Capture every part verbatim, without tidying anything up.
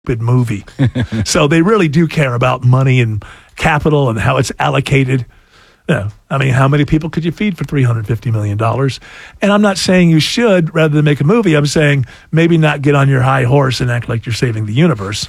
stupid movie. So they really do care about money and capital and how it's allocated. Yeah. I mean, how many people could you feed for three hundred fifty million dollars? And I'm not saying you should rather than make a movie. I'm saying maybe not get on your high horse and act like you're saving the universe.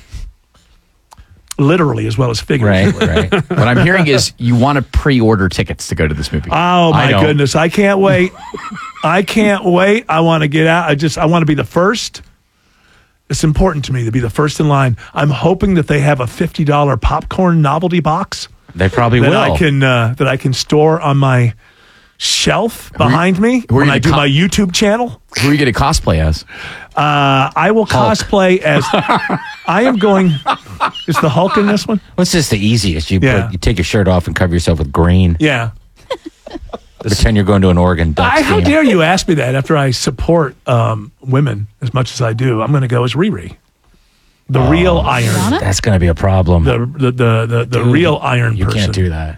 Literally as well as figuratively. Right, right. What I'm hearing is you want to pre-order tickets to go to this movie. Oh, my goodness. I can't wait. I can't wait. I want to get out. I just, I want to be the first. It's important to me to be the first in line. I'm hoping that they have a fifty dollars popcorn novelty box. They probably that will. I can, uh, that I can store on my shelf behind you, me when I do co- my YouTube channel. Who are you going to cosplay as? Uh, I will Hulk. cosplay as... I am going... Is the Hulk in this one? What's just the easiest? You yeah. put, you take your shirt off and cover yourself with green. Yeah. Pretend you're going to an Oregon Ducks I, How game. dare you ask me that after I support um, women as much as I do? I'm going to go as Riri. The oh, real Iron. That's going to be a problem. The the the the, the Dude, real Iron you person. You can't do that.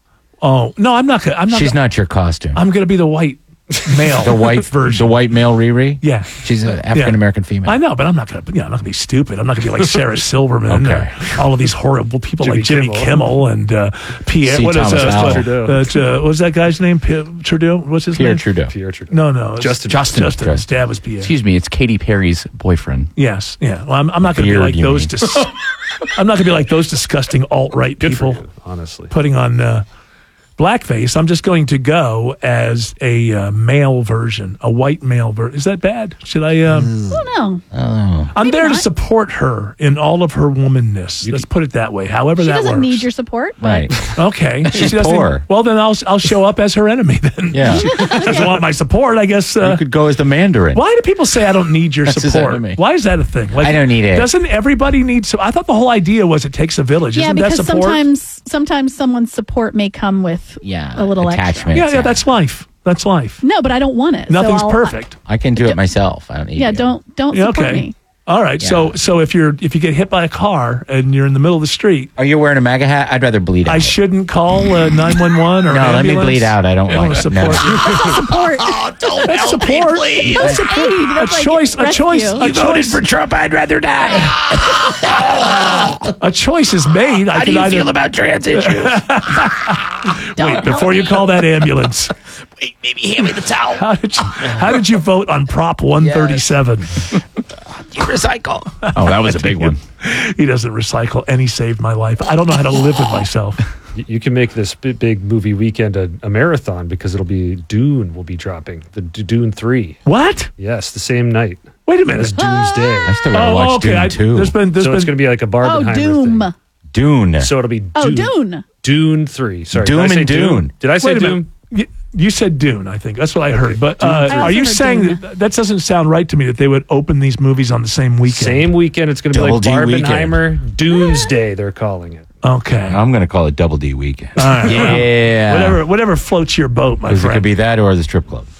Oh no, I'm not. Gonna, I'm not. She's gonna, not your costume. I'm going to be the white male. the white version. The white male Riri. Yeah, she's an African American yeah. female. I know, but I'm not going to. You know, I'm not going to be stupid. I'm not going to be like Sarah Silverman. Okay. Or all of these horrible people Jimmy like Jimmy Kimmel, Kimmel and uh, Pierre. C. What Thomas is uh, Trudeau. Uh, uh, what was that guy's name? Pierre Trudeau. What's his Pierre name? Trudeau. Pierre Trudeau. No, no. Justin. Justin. Justin. Justin. That was Pierre. Excuse me. It's Katy Perry's boyfriend. Yes. Yeah. Well, I'm, I'm not going to be like those. Dis- I'm not going to be like those disgusting alt-right Good people. for you, honestly, putting on uh, blackface. I'm just going to go as a uh, male version, a white male version. Is that bad? Should I? Um, I don't know. Oh. I'm Maybe there not. to support her in all of her womanness. Let's put it that way. However She that doesn't works. need your support. but- Right. Okay. She's She doesn't- poor. Well, then I'll I'll show up as her enemy. Then. Yeah. She doesn't want my support. I guess. Uh, You could go as the Mandarin. why do people say I don't need your That's his support? enemy. Why is that a thing? Like, I don't need it. Doesn't everybody need? So I thought the whole idea was it takes a village. Yeah, Isn't because that support? sometimes sometimes someone's support may come with Yeah. a little extra. attachment. Yeah, yeah, that's life. That's life. No, but I don't want it. so Nothing's I'll- perfect. I can do it myself. I don't need Yeah, you. don't don't Yeah, support okay. me. All right. So Yeah. so if you're if you get hit by a car and you're in the middle of the street, Are you wearing a MAGA hat? I'd rather bleed out. I shouldn't call uh, nine one one or No, let me ambulance? bleed out. I don't You want wanna it. support. No. That's not support. Don't That's support. That's That's support. aid. That's a like choice. A choice. rescue. A You choice. Trump. I'd rather die. A choice is made. I How do can you either feel about trans issues? Don't wait before you call that ambulance. Wait, maybe hand me the towel. How did you, how did you vote on Prop one thirty-seven? You recycle. Oh, that was a big one. He doesn't recycle, and he saved my life. I don't know how to live with myself. You, you can make this big, big movie weekend a, a marathon because it'll be Dune will be dropping the D- Dune three. What? Yes, the same night Wait a as minute. Doomsday. I still gotta Oh, watch okay. Dune I, two. there's been there's So it's been going to be like a Oh, Barbenheimer Doom. thing. Dune. So it'll be Dune. Oh, Dune. Dune three. Sorry, Doom did I say and Dune. Did I say Wait a minute. Doom? You, you said Dune, I think. That's what I heard. But uh, I also are you heard saying Dune. that that doesn't sound right to me that they would open these movies on the same weekend? Same weekend. It's going to be Double like D Barbenheimer Doomsday. They're calling it. Okay. I'm going to call it Double D Weekend. All right. Yeah. Whatever, whatever floats your boat, my Because it friend. could be that or the strip club.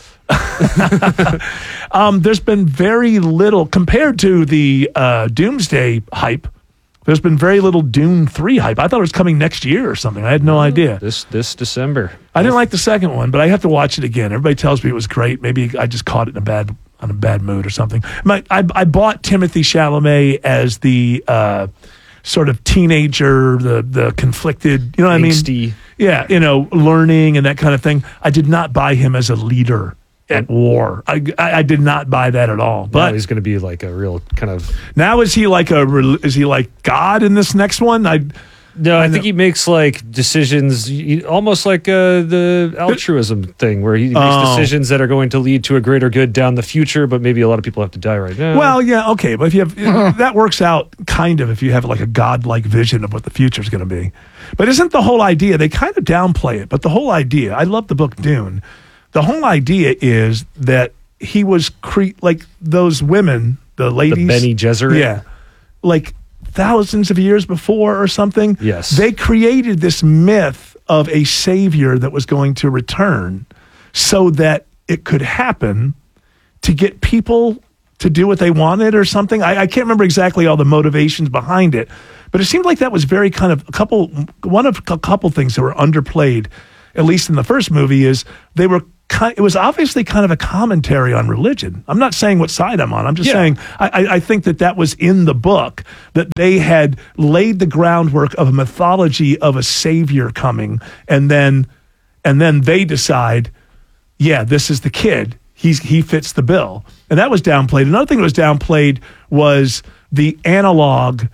um, there's been very little compared to the uh, Doomsday hype. There's been very little Dune three hype. I thought it was coming next year or something. I had no idea. This this December. I didn't like the second one, but I have to watch it again. Everybody tells me it was great. Maybe I just caught it in a bad on a bad mood or something. My, I, I bought Timothée Chalamet as the uh, sort of teenager, the the conflicted. You know what Angsty. I mean? Yeah, you know, learning and that kind of thing. I did not buy him as a leader at war. I, I, I did not buy that at all. But But he's going to be like a real kind of. now is he like a rel- is he like God in this next one? I No, I, I think know- he makes like decisions, he- almost like uh, the altruism thing, where he makes Oh. decisions that are going to lead to a greater good down the future. But maybe a lot of people have to die right now. Well, yeah, okay, but if you have that works out kind of if you have like a godlike vision of what the future is going to be. But isn't the whole idea they kind of downplay it? But the whole idea, I love the book Dune. The whole idea is that he was cre- like those women, the ladies, the Bene Gesserit. yeah, like thousands of years before or something. Yes. They created this myth of a savior that was going to return so that it could happen to get people to do what they wanted or something. I, I can't remember exactly all the motivations behind it, but it seemed like that was very kind of a couple, one of a couple things that were underplayed, at least in the first movie, is they were kind, it was obviously kind of a commentary on religion. I'm not saying what side I'm on. I'm just Yeah. saying I, I, I think that that was in the book, that they had laid the groundwork of a mythology of a savior coming, and then and then they decide, yeah, this is the kid. He's he fits the bill, and that was downplayed. Another thing that was downplayed was the analog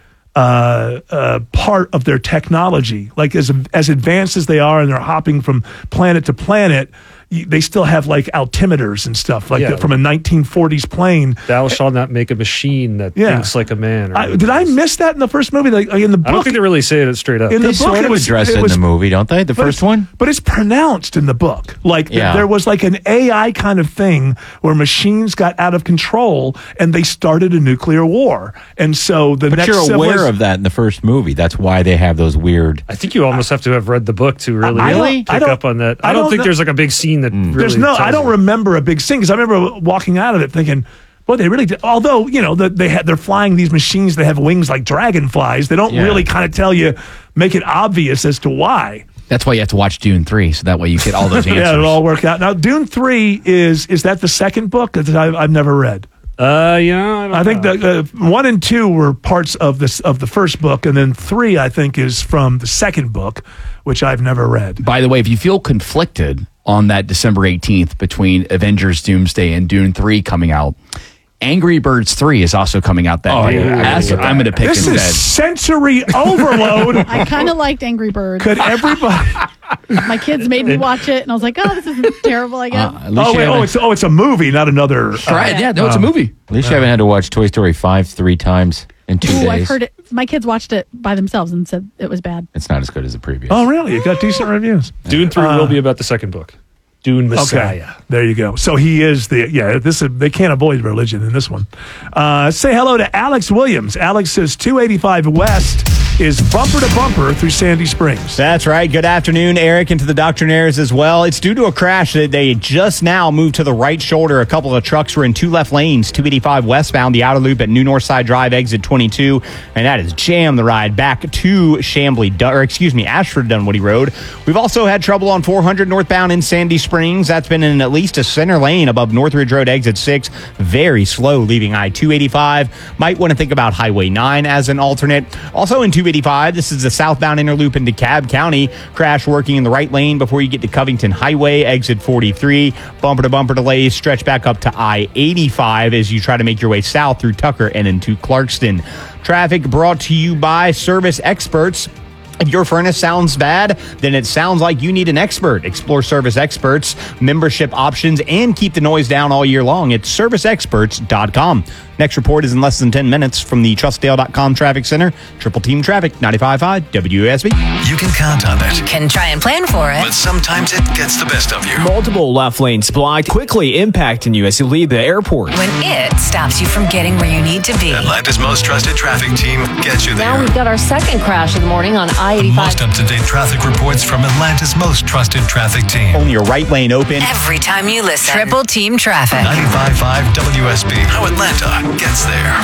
uh, uh, part of their technology. Like as as advanced as they are, and they're hopping from planet to planet, y- they still have like altimeters and stuff like Yeah. that from a nineteen forties plane. Thou shalt not make a machine that Yeah. thinks like a man. or I, did I whatever it is. miss that in the first movie? Like in the book, I don't think they really say it straight up. in the They book sort it of was address it it in was- the movie, don't they? The but first it's- one? But it's pronounced in the book. Like th- Yeah. there was like an A I kind of thing where machines got out of control and they started a nuclear war. And so the But next you're aware civilis- of that in the first movie. That's why they have those weird. I think you almost have to have read the book to really I don't- pick I don't- up on that. I I don't, don't think know- there's like a big scene that really There's no, I tells don't you. remember a big scene because I remember walking out of it thinking, well, they really did. Although, you know, the, they had, they're flying these machines that have wings like dragonflies. They don't Yeah. really kind of tell you, make it obvious as to why. That's why you have to watch Dune three, so that way you get all those answers. Yeah, it'll all work out. Now, Dune three is, is that the second book that I've, I've never read? Uh, yeah, I, don't I think know. the uh, one and two were parts of this of the first book, and then three I think is from the second book, which I've never read. By the way, if you feel conflicted on that December eighteenth between Avengers Doomsday and Dune three coming out, Angry Birds three is also coming out that Oh, day. yeah. That's what I'm going to pick This instead. is sensory overload. I kind of liked Angry Birds. Could everybody? My kids made me watch it, and I was like, "Oh, this is terrible." I guess. Uh, at least Oh you wait, oh haven't- it's oh it's a movie, not another. uh, right? Yeah, no, it's a movie. At least you haven't had to watch Toy Story five three times in two Ooh, days. I've heard it. My kids watched it by themselves and said it was bad. It's not as good as the previous. Oh really? You got decent reviews. Dune three will be about the second book. Dune Messiah. Okay, there you go. So he is the yeah. This is, they can't avoid religion in this one. Uh, say hello to Alex Williams. Alex says two eighty-five West is bumper to bumper through Sandy Springs. That's right. Good afternoon, Eric, and to the Doctrinaires as well. It's due to a crash that they just now moved to the right shoulder. A couple of trucks were in two left lanes, two eighty-five westbound, the outer loop at New Northside Drive, exit twenty-two, and that has jammed the ride back to Chambly, or excuse me, Ashford Dunwoody Road. We've also had trouble on four hundred northbound in Sandy Springs. That's been in at least a center lane above Northridge Road, exit six. Very slow leaving I two eighty-five. Might want to think about Highway nine as an alternate. Also in two eighty-five, this is the southbound inner loop in DeKalb County. Crash working in the right lane before you get to Covington Highway, exit forty-three. Bumper to bumper delays stretch back up to I eighty-five as you try to make your way south through Tucker and into Clarkston. Traffic brought to you by Service Experts. If your furnace sounds bad, then it sounds like you need an expert. Explore Service Experts, membership options, and keep the noise down all year long at service experts dot com. Next report is in less than ten minutes from the Trustdale dot com Traffic Center. Triple Team Traffic, ninety-five point five W S B. You can count on it, Can try and plan for it. but sometimes it gets the best of you. Multiple left lanes blocked, quickly impacting you as you leave the airport. When it stops you from getting where you need to be. Atlanta's most trusted traffic team gets you Now there. we've got our second crash of the morning on I The eighty-five. most up-to-date traffic reports from Atlanta's most trusted traffic team. Only your right lane open. Every time you listen. Triple Team Traffic. ninety-five point five W S B. How Atlanta gets there.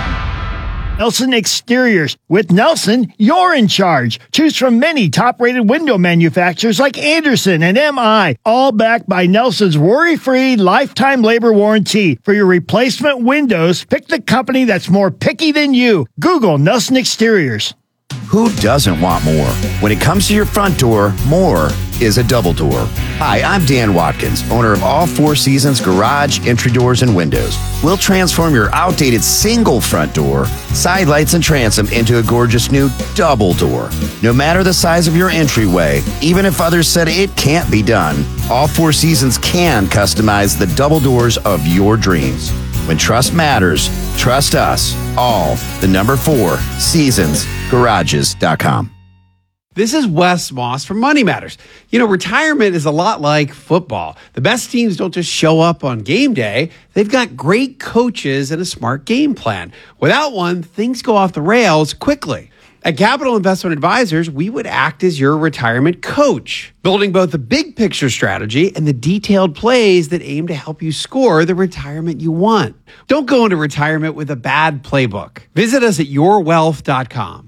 Nelson Exteriors. With Nelson, you're in charge. Choose from many top-rated window manufacturers like Anderson and M I, all backed by Nelson's worry-free lifetime labor warranty. For your replacement windows, pick the company that's more picky than you. Google Nelson Exteriors. Who doesn't want more? When it comes to your front door, more is a double door. Hi, I'm Dan Watkins, owner of All Four Seasons Garage, Entry Doors, and Windows. We'll transform your outdated single front door, side lights, and transom into a gorgeous new double door. No matter the size of your entryway, even if others said it can't be done, All Four Seasons can customize the double doors of your dreams. When trust matters, trust us. All, the number four, seasons garages dot com. This is Wes Moss from Money Matters. You know, retirement is a lot like football. The best teams don't just show up on game day. They've got great coaches and a smart game plan. Without one, things go off the rails quickly. At Capital Investment Advisors, we would act as your retirement coach, building both the big picture strategy and the detailed plays that aim to help you score the retirement you want. Don't go into retirement with a bad playbook. Visit us at your wealth dot com.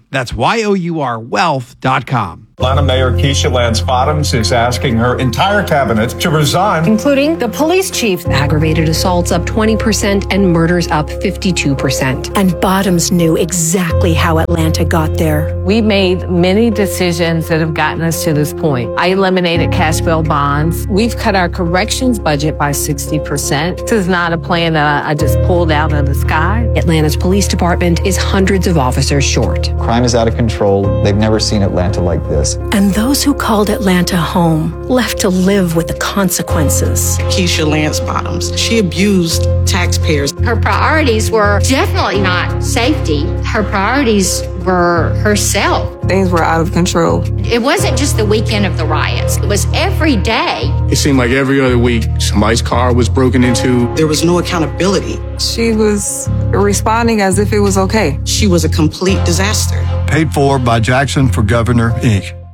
That's Y O U R wealth dot com. Atlanta Mayor Keisha Lance Bottoms is asking her entire cabinet to resign, including the police chief. Aggravated assaults up twenty percent and murders up fifty-two percent. And Bottoms knew exactly how Atlanta got there. We made many decisions that have gotten us to this point. I eliminated cash bail bonds. We've cut our corrections budget by sixty percent. This is not a plan that I just pulled out of the sky. Atlanta's police department is hundreds of officers short. Crime is out of control. They've never seen Atlanta like this. And those who called Atlanta home left to live with the consequences. Keisha Lance Bottoms, she abused taxpayers. Her priorities were definitely not safety. Her priorities were herself. Things were out of control. It wasn't just the weekend of the riots. It was every day. It seemed like every other week, somebody's car was broken into. There was no accountability. She was responding as if it was okay. She was a complete disaster. Paid for by Jackson for Governor, Incorporated.